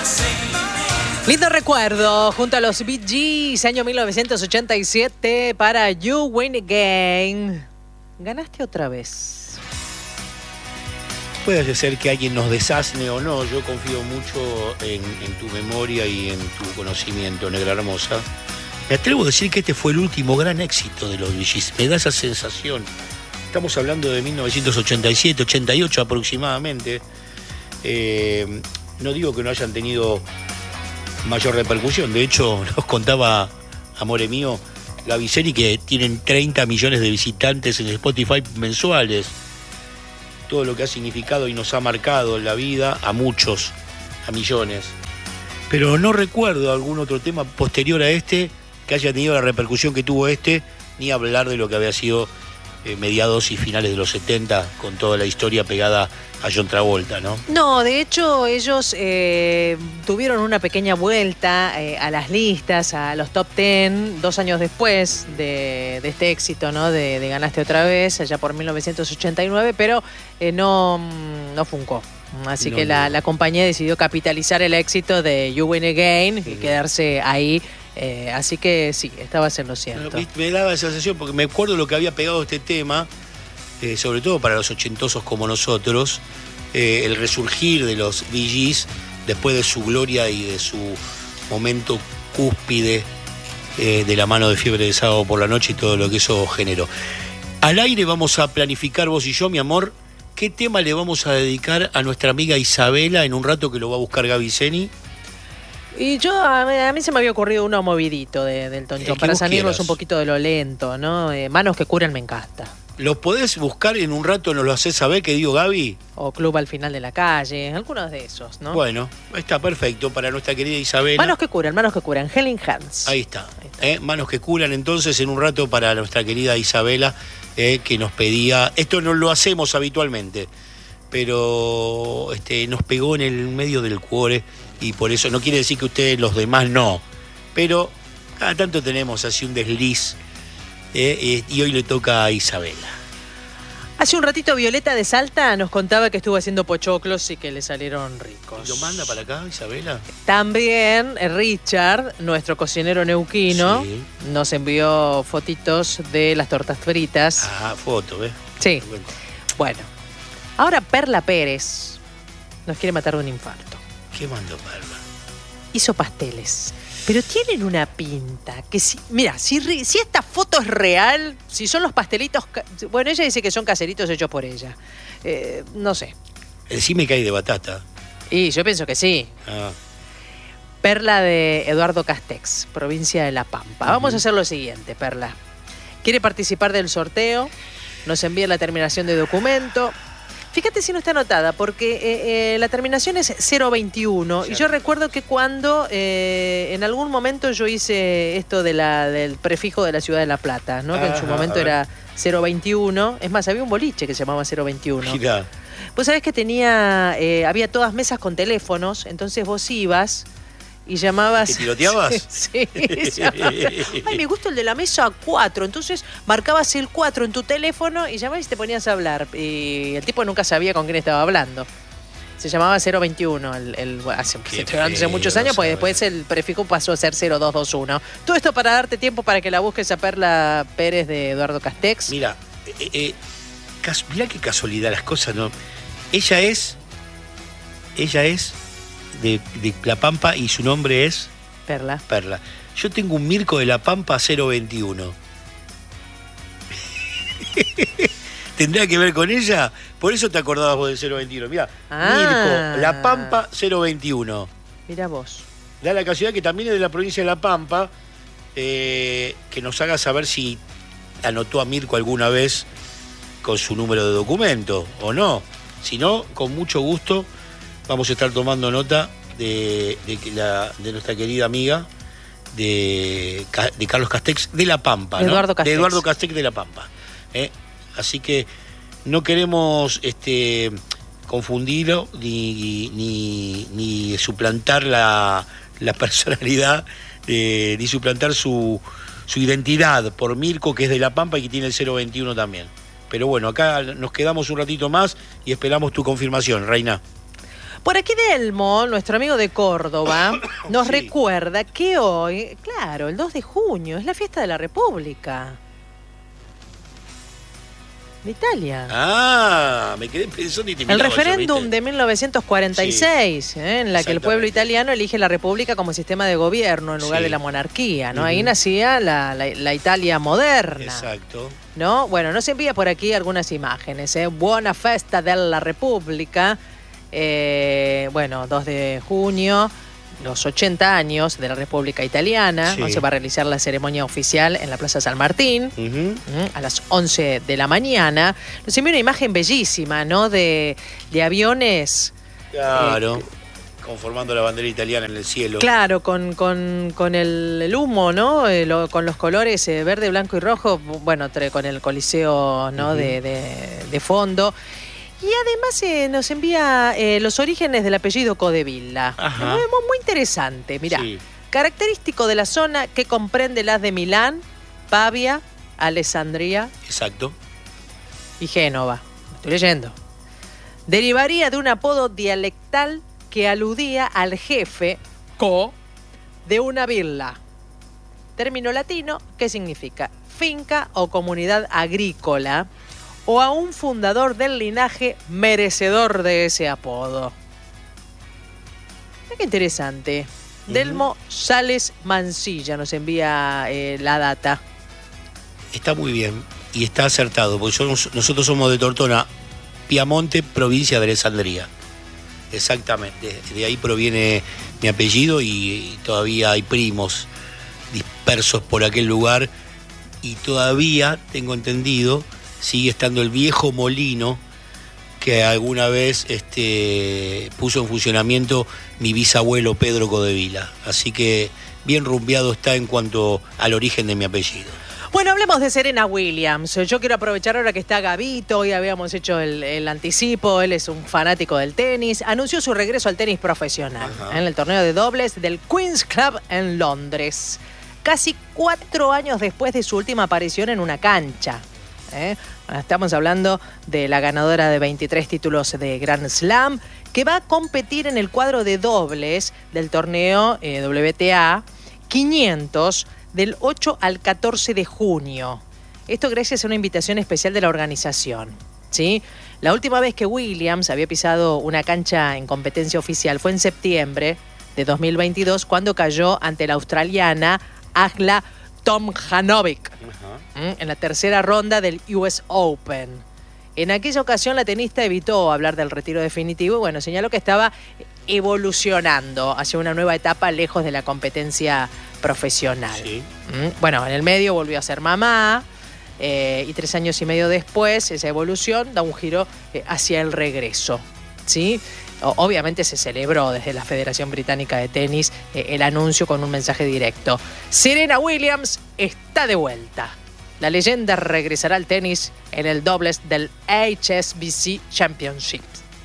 Lindo recuerdo, junto a los Bee Gees, año 1987, para You Win Again. Ganaste otra vez. Puede ser que alguien nos desasne o no, yo confío mucho en tu memoria y en tu conocimiento, negra hermosa. Me atrevo a decir que este fue el último gran éxito de los Bee Gees, me da esa sensación. Estamos hablando de 1987, 88 aproximadamente. No digo que no hayan tenido mayor repercusión, de hecho nos contaba Amore Mío Gaby Ceni que tienen 30 millones de visitantes en Spotify mensuales. Todo lo que ha significado y nos ha marcado en la vida a muchos, a millones. Pero no recuerdo algún otro tema posterior a este que haya tenido la repercusión que tuvo este, ni hablar de lo que había sido mediados y finales de los 70 con toda la historia pegada a John Travolta, ¿no? No, de hecho ellos tuvieron una pequeña vuelta a las listas, a los top 10, 2 años después de este éxito, ¿no? De Ganaste otra vez, allá por 1989, pero no funcó. Así que la compañía decidió capitalizar el éxito de You Win Again y quedarse ahí. Así que sí, estabas en lo cierto. Me daba esa sensación porque me acuerdo lo que había pegado este tema, sobre todo para los ochentosos como nosotros, el resurgir de los Bee Gees después de su gloria y de su momento cúspide de la mano de Fiebre de Sábado por la Noche y todo lo que eso generó. Al aire vamos a planificar vos y yo, mi amor, qué tema le vamos a dedicar a nuestra amiga Isabela en un rato que lo va a buscar Gaby Ceni. Y a mí se me había ocurrido uno movidito del Elton John, para salirnos un poquito de lo lento, ¿no? Manos que curan me encanta. ¿Lo podés buscar en un rato, nos lo hacés saber que digo Gaby? O Club al final de la calle, algunos de esos, ¿no? Bueno, está perfecto para nuestra querida Isabela. Manos que curan, Helling Hands. Ahí está. Manos que curan entonces en un rato para nuestra querida Isabela, que nos pedía, esto no lo hacemos habitualmente, pero nos pegó en el medio del cuore. Y por eso no quiere decir que ustedes los demás no, pero cada tanto tenemos así un desliz, y hoy le toca a Isabela. Hace un ratito Violeta de Salta nos contaba que estuvo haciendo pochoclos y que le salieron ricos. ¿Y lo manda para acá, Isabela? También Richard, nuestro cocinero neuquino, sí, nos envió fotitos de las tortas fritas. Ah, foto, ¿ves? Sí. Bueno, ahora Perla Pérez nos quiere matar de un infarto. ¿Qué mandó Perla? Hizo pasteles, pero tienen una pinta que mira, si esta foto es real, si son los pastelitos, bueno, ella dice que son caseritos hechos por ella, no sé. Decime que hay de batata. Y yo pienso que sí. Perla de Eduardo Castex, provincia de La Pampa. Vamos a hacer lo siguiente, Perla. ¿Quiere participar del sorteo? Nos envía la terminación de documento. Fíjate si no está anotada, porque la terminación es 021. Claro. Y yo recuerdo que cuando en algún momento yo hice esto del prefijo de la ciudad de La Plata, ¿no? Que en su momento era 021. Es más, había un boliche que se llamaba 021. Mirá. Vos sabés que había todas mesas con teléfonos, entonces vos ibas y llamabas. ¿Te tiroteabas? Sí. Ay, me gusta el de la mesa 4. Entonces marcabas el 4 en tu teléfono y llamabas y te ponías a hablar. Y el tipo nunca sabía con quién estaba hablando. Se llamaba 021. Hace muchos años, pues después el prefijo pasó a ser 0221. Todo esto para darte tiempo para que la busques a Perla Pérez de Eduardo Castex. Mira, mirá qué casualidad las cosas, ¿no? Ella es de La Pampa y su nombre es Perla. Yo tengo un Mirko de La Pampa 021. ¿Tendrá que ver con ella? Por eso te acordabas vos del 021. Mirá, Mirko, La Pampa 021. Mirá vos. Da la casualidad que también es de la provincia de La Pampa, que nos haga saber si anotó a Mirko alguna vez con su número de documento o no. Si no, con mucho gusto vamos a estar tomando nota de nuestra querida amiga de Carlos Castex de La Pampa, ¿no? De Eduardo Castex de La Pampa. Así que no queremos confundirlo ni suplantar la personalidad, ni suplantar su identidad por Mirko, que es de La Pampa y que tiene el 021 también. Pero bueno, acá nos quedamos un ratito más y esperamos tu confirmación, Reina. Por aquí Delmo, nuestro amigo de Córdoba, nos Sí. recuerda que hoy, claro, el 2 de junio, es la fiesta de la República de Italia. Ah, me quedé pensando y te El miraba yo, referéndum ¿viste? de 1946, en la que el pueblo Exactamente. italiano elige la república como sistema de gobierno en lugar Sí. de la monarquía, ¿no? Ujú. Ahí nacía la Italia moderna, Exacto. ¿no? Bueno, nos envía por aquí algunas imágenes, ¿eh? Buona festa della Repubblica, bueno, 2 de junio, los 80 años de la República Italiana, Sí. ¿no? Se va a realizar la ceremonia oficial en la Plaza San Martín. Ujú. A las 11 de la mañana. Nos envió una imagen bellísima, ¿no? De aviones, Claro. Conformando la bandera italiana en el cielo. claro, con el humo, ¿no? Con los colores verde, blanco y rojo, bueno, con el Coliseo, ¿no? Ujú. de fondo. Y además nos envía los orígenes del apellido Codevilla. Ajá. Muy interesante, mirá. Sí. Característico de la zona que comprende las de Milán, Pavia, Alessandria Exacto. y Génova. Estoy leyendo. Derivaría de un apodo dialectal que aludía al jefe, de una villa. Término latino que significa finca o comunidad agrícola, o a un fundador del linaje merecedor de ese apodo. Qué interesante. Delmo Sales Mansilla nos envía la data. Está muy bien y está acertado, porque nosotros somos de Tortona, Piamonte, provincia de Alessandria. Exactamente, de ahí proviene mi apellido y todavía hay primos dispersos por aquel lugar y todavía, tengo entendido, sigue estando el viejo molino que alguna vez puso en funcionamiento mi bisabuelo Pedro Codevilla. Así que bien rumbeado está en cuanto al origen de mi apellido. Bueno, hablemos de Serena Williams. Yo quiero aprovechar ahora que está Gabito, hoy habíamos hecho el anticipo, él es un fanático del tenis, anunció su regreso al tenis profesional en el torneo de dobles del Queen's Club en Londres, casi 4 años después de su última aparición en una cancha. Estamos hablando de la ganadora de 23 títulos de Grand Slam, que va a competir en el cuadro de dobles del torneo WTA 500 del 8 al 14 de junio. Esto gracias a una invitación especial de la organización, ¿sí? La última vez que Williams había pisado una cancha en competencia oficial fue en septiembre de 2022, cuando cayó ante la australiana Ajla Tomljanovic en la tercera ronda del US Open. En aquella ocasión la tenista evitó hablar del retiro definitivo y bueno, señaló que estaba evolucionando hacia una nueva etapa lejos de la competencia profesional. Sí. Bueno, en el medio volvió a ser mamá y 3 años y medio después esa evolución da un giro hacia el regreso, ¿sí? Obviamente se celebró desde la Federación Británica de Tenis el anuncio con un mensaje directo. Serena Williams está de vuelta. La leyenda regresará al tenis en el dobles del HSBC Championship.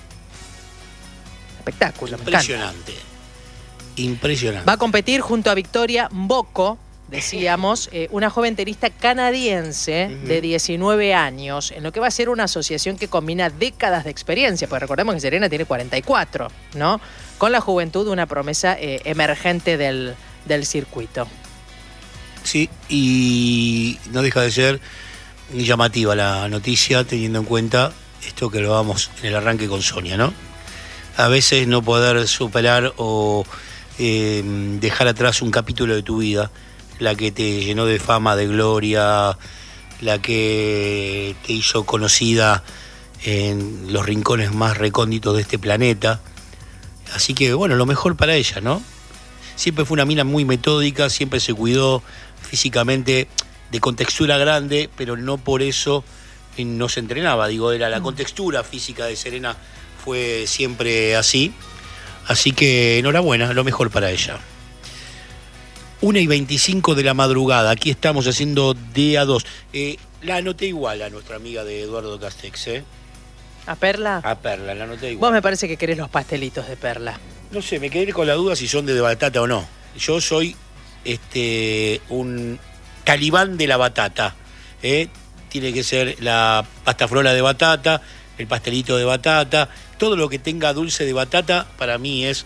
Espectáculo, me encanta. Impresionante. Impresionante. Va a competir junto a Victoria Mboko, decíamos, una joven tenista canadiense de 19 años, en lo que va a ser una asociación que combina décadas de experiencia, porque recordemos que Serena tiene 44, ¿no? Con la juventud, una promesa emergente del circuito. Sí, y no deja de ser llamativa la noticia, teniendo en cuenta esto que lo vamos en el arranque con Sonia, ¿no? A veces no poder superar o dejar atrás un capítulo de tu vida, la que te llenó de fama, de gloria, la que te hizo conocida en los rincones más recónditos de este planeta. Así que, bueno, lo mejor para ella, ¿no? Siempre fue una mina muy metódica, siempre se cuidó físicamente, de contextura grande, pero no por eso no se entrenaba. Digo, era la contextura física de Serena fue siempre así. Así que enhorabuena, lo mejor para ella. 1:25 de la madrugada, aquí estamos haciendo día 2. La anoté igual a nuestra amiga de Eduardo Castex, ¿eh? ¿A Perla? A Perla, la anoté igual. Vos me parece que querés los pastelitos de Perla. No sé, me quedé con la duda si son de batata o no. Yo soy un talibán de la batata. Tiene que ser la pasta frola de batata, el pastelito de batata, todo lo que tenga dulce de batata para mí es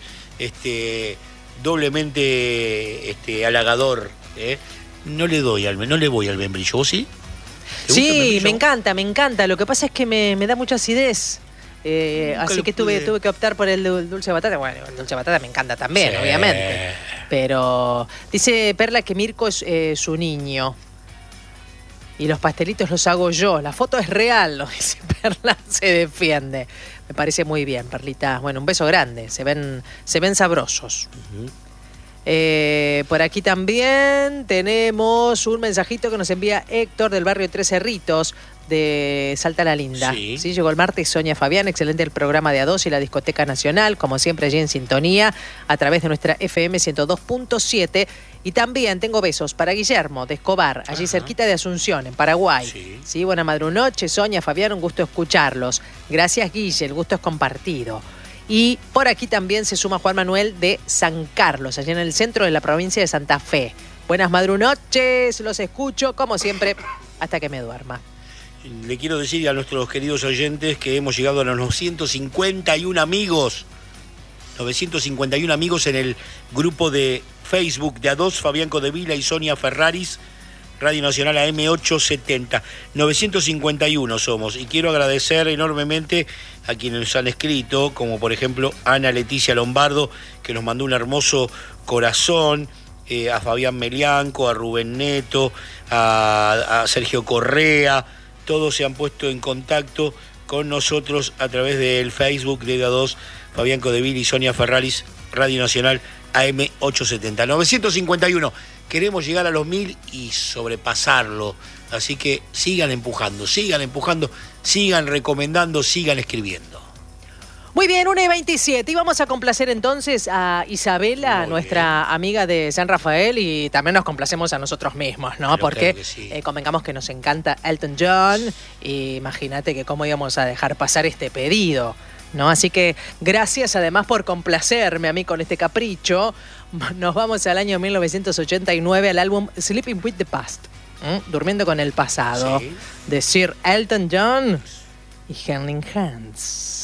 doblemente halagador. No le voy al membrillo, ¿vos sí? Sí, me encanta. Lo que pasa es que me da mucha acidez. Así que tuve que optar por el dulce de batata. Bueno, el dulce de batata me encanta también, sí, obviamente. Pero dice Perla que Mirko es su niño. Y los pastelitos los hago yo. La foto es real, lo dice Perla, se defiende. Me parece muy bien, Perlita. Bueno, un beso grande. Se ven sabrosos. Uh-huh. Por aquí también tenemos un mensajito que nos envía Héctor del barrio Tres Cerritos de Salta la Linda. Sí. Sí, llegó el martes Sonia Fabián, excelente el programa de A2 y la Discoteca Nacional, como siempre allí en sintonía a través de nuestra FM 102.7. Y también tengo besos para Guillermo de Escobar, allí cerquita de Asunción, en Paraguay. Sí. Sí, buena madrunoche, Sonia, Fabián, un gusto escucharlos. Gracias, Guille, el gusto es compartido. Y por aquí también se suma Juan Manuel de San Carlos, allí en el centro de la provincia de Santa Fe. Buenas madrunoches, los escucho, como siempre, hasta que me duerma. Le quiero decir a nuestros queridos oyentes que hemos llegado a los 951 amigos. 951 amigos en el grupo de Facebook de A2, Fabián Codevila y Sonia Ferraris, Radio Nacional AM870. 951 somos, y quiero agradecer enormemente a quienes nos han escrito, como por ejemplo Ana Leticia Lombardo, que nos mandó un hermoso corazón, a Fabián Melianco, a Rubén Neto, a Sergio Correa. Todos se han puesto en contacto con nosotros a través del Facebook de A2, Fabián Codevila y Sonia Ferraris, Radio Nacional AM870. 951. Queremos llegar a los 1000 y sobrepasarlo. Así que sigan empujando, sigan recomendando, sigan escribiendo. Muy bien, 1:27. Y vamos a complacer entonces a Isabela, nuestra amiga de San Rafael, y también nos complacemos a nosotros mismos, ¿no? Pero porque claro sí. Convengamos que nos encanta Elton John, y imagínate que cómo íbamos a dejar pasar este pedido, ¿no? Así que gracias además por complacerme a mí con este capricho. Nos vamos al año 1989 al álbum Sleeping with the Past, Durmiendo con el pasado, sí, de Sir Elton John y Helling Hands.